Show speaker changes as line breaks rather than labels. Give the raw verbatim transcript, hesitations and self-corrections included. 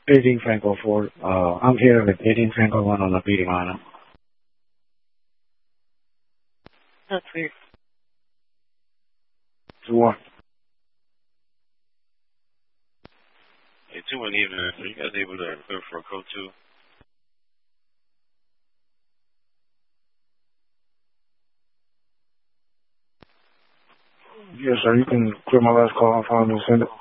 eighteen Franco Ford. Uh, I'm here with eighteen Franco one on the beating line.
That's weird.
To what?
Hey, two one evening. Are you guys able to clear for a code two?
Yes, sir. You can clear my last call. I'll find and send it.